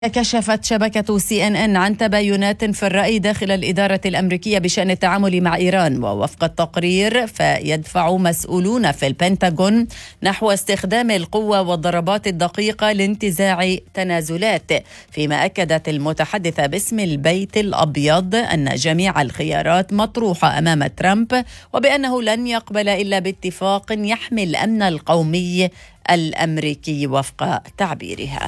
كشفت شبكة CNN عن تباينات في الرأي داخل الإدارة الأمريكية بشأن التعامل مع إيران، ووفق التقرير فيدفع مسؤولون في البنتاغون نحو استخدام القوة والضربات الدقيقة لانتزاع تنازلات، فيما أكدت المتحدثة باسم البيت الأبيض أن جميع الخيارات مطروحة أمام ترامب، وبأنه لن يقبل إلا باتفاق يحمي الأمن القومي الأمريكي وفق تعبيرها.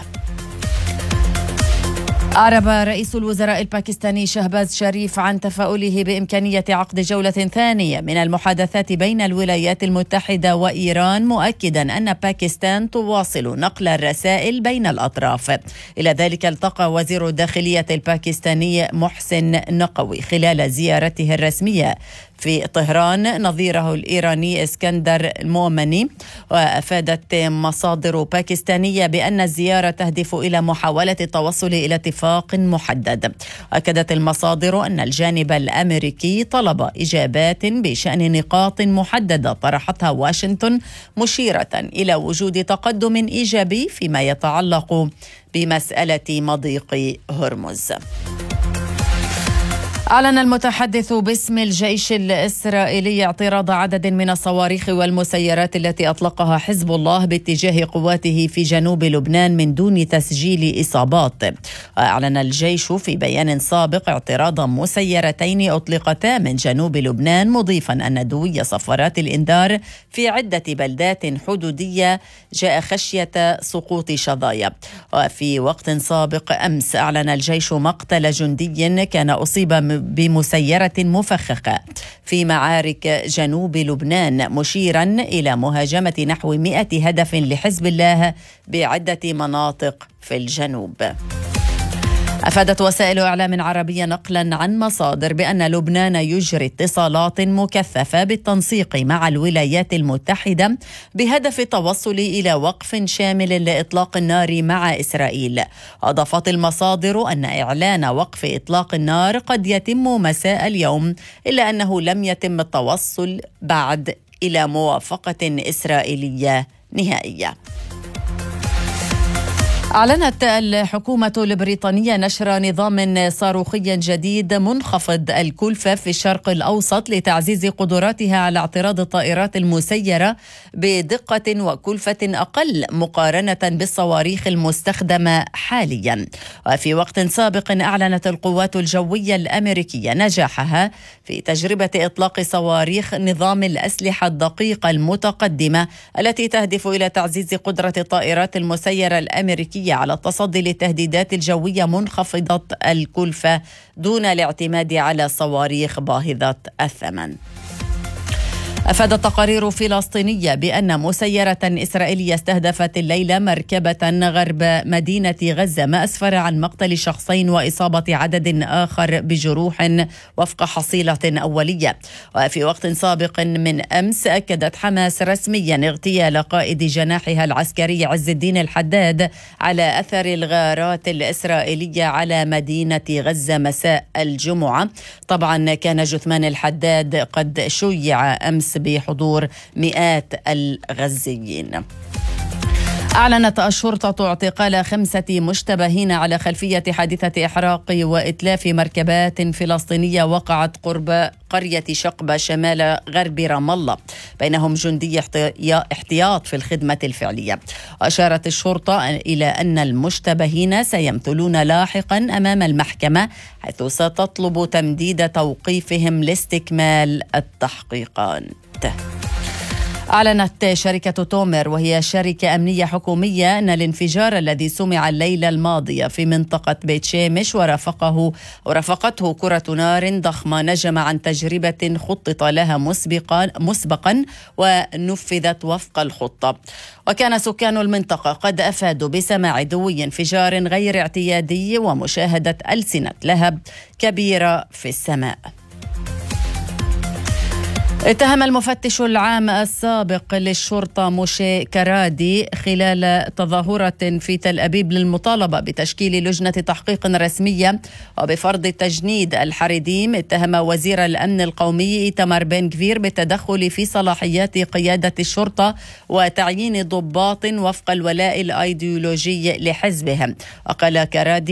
أعرب رئيس الوزراء الباكستاني شهباز شريف عن تفاؤله بإمكانية عقد جولة ثانية من المحادثات بين الولايات المتحدة وإيران، مؤكدا أن باكستان تواصل نقل الرسائل بين الأطراف. إلى ذلك التقى وزير الداخلية الباكستاني محسن نقوي خلال زيارته الرسمية في طهران نظيره الإيراني اسكندر مومني، وأفادت مصادر باكستانية بأن الزيارة تهدف إلى محاولة التوصل إلى اتفاق محدد. أكدت المصادر أن الجانب الأمريكي طلب إجابات بشأن نقاط محددة طرحتها واشنطن، مشيرة إلى وجود تقدم إيجابي فيما يتعلق بمسألة مضيق هرمز. أعلن المتحدث باسم الجيش الإسرائيلي اعتراض عدد من الصواريخ والمسيرات التي أطلقها حزب الله باتجاه قواته في جنوب لبنان من دون تسجيل إصابات. أعلن الجيش في بيان سابق اعتراض مسيرتين أطلقتا من جنوب لبنان، مضيفا أن دوي صفارات الإنذار في عدة بلدات حدودية جاء خشية سقوط شظايا. وفي وقت سابق أمس أعلن الجيش مقتل جندي كان أصيب بمسيرة مفخخة في معارك جنوب لبنان، مشيرا إلى مهاجمة نحو 100 هدف لحزب الله بعدة مناطق في الجنوب. أفادت وسائل إعلام عربية نقلا عن مصادر بأن لبنان يجري اتصالات مكثفة بالتنسيق مع الولايات المتحدة بهدف التوصل إلى وقف شامل لإطلاق النار مع إسرائيل. أضافت المصادر أن إعلان وقف إطلاق النار قد يتم مساء اليوم، إلا أنه لم يتم التوصل بعد إلى موافقة إسرائيلية نهائية. أعلنت الحكومة البريطانية نشر نظام صاروخي جديد منخفض الكلفة في الشرق الأوسط لتعزيز قدراتها على اعتراض الطائرات المسيرة بدقة وكلفة أقل مقارنة بالصواريخ المستخدمة حاليا. وفي وقت سابق أعلنت القوات الجوية الأمريكية نجاحها في تجربة إطلاق صواريخ نظام الأسلحة الدقيقة المتقدمة التي تهدف إلى تعزيز قدرة الطائرات المسيرة الأمريكية على التصدي للتهديدات الجوية منخفضة الكلفة دون الاعتماد على صواريخ باهظة الثمن. أفادت تقارير فلسطينية بأن مسيرة إسرائيلية استهدفت الليلة مركبة غرب مدينة غزة، ما أسفر عن مقتل شخصين وإصابة عدد آخر بجروح وفق حصيلة أولية. وفي وقت سابق من أمس أكدت حماس رسميا اغتيال قائد جناحها العسكري عز الدين الحداد على أثر الغارات الإسرائيلية على مدينة غزة مساء الجمعة. طبعا كان جثمان الحداد قد شيع أمس بحضور مئات الغزيين. أعلنت الشرطة اعتقال 5 مشتبهين على خلفية حادثة إحراق وإتلاف مركبات فلسطينية وقعت قرب قرية شقبة شمال غرب رام الله، بينهم جندي احتياط في الخدمة الفعلية. وأشارت الشرطة إلى أن المشتبهين سيمثلون لاحقا أمام المحكمة، حيث ستطلب تمديد توقيفهم لاستكمال التحقيقات. أعلنت شركة تومر وهي شركة أمنية حكومية أن الانفجار الذي سمع الليلة الماضية في منطقة بيت شيمش ورافقته كرة نار ضخمة نجم عن تجربة خطط لها مسبقا ونفذت وفق الخطة. وكان سكان المنطقة قد أفادوا بسماع دوي انفجار غير اعتيادي ومشاهدة ألسنة لهب كبيرة في السماء. اتهم المفتش العام السابق للشرطة موشي كرادي خلال تظاهرة في تل أبيب للمطالبة بتشكيل لجنة تحقيق رسمية وبفرض تجنيد الحريديم، اتهم وزير الأمن القومي إيتمار بن غفير بالتدخل في صلاحيات قيادة الشرطة وتعيين ضباط وفق الولاء الأيديولوجي لحزبهم. وقال كرادي